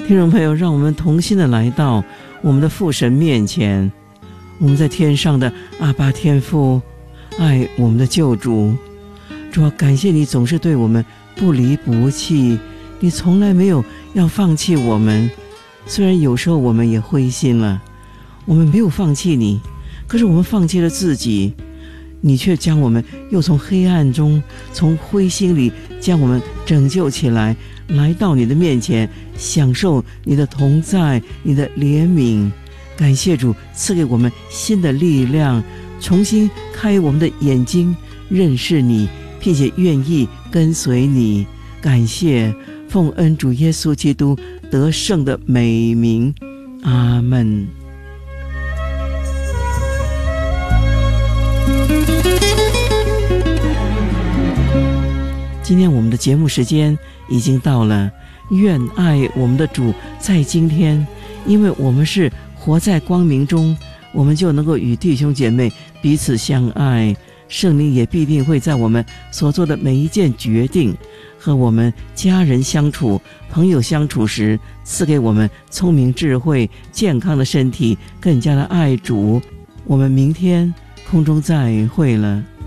听众朋友，让我们同心的来到我们的父神面前，我们在天上的阿爸天父，爱我们的救主。主啊，感谢你总是对我们不离不弃，你从来没有要放弃我们。虽然有时候我们也灰心了，我们没有放弃你，可是我们放弃了自己，你却将我们又从黑暗中，从灰心里将我们拯救起来，来到你的面前，享受你的同在，你的怜悯。感谢主赐给我们新的力量，重新开我们的眼睛，认识你，并且愿意跟随你。感谢奉恩主耶稣基督得胜的美名，阿们。今天我们的节目时间已经到了，愿爱我们的主在今天，因为我们是活在光明中，我们就能够与弟兄姐妹彼此相爱。圣灵也必定会在我们所做的每一件决定和我们家人相处、朋友相处时，赐给我们聪明智慧、健康的身体，更加的爱主。我们明天空中再会了。